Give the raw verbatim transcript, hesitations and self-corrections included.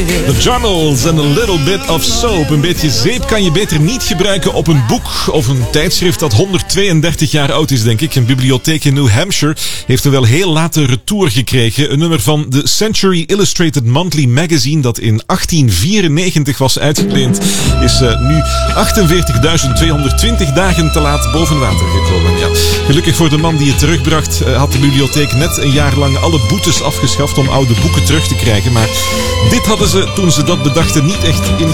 The Journals and a little bit of soap. Een beetje zeep kan je beter niet gebruiken op een boek of een tijdschrift dat honderdtweeëndertig jaar oud is, denk ik. Een bibliotheek in New Hampshire heeft een wel heel late retour gekregen. Een nummer van de Century Illustrated Monthly Magazine dat in achttien vierennegentig was uitgeleend, is uh, nu achtenveertigduizend tweehonderdtwintig dagen te laat boven water gekomen. Ja. Gelukkig voor de man die het terugbracht uh, had de bibliotheek net een jaar lang alle boetes afgeschaft om oude boeken terug te krijgen. Maar dit hadden ze, toen ze dat bedachten, niet echt in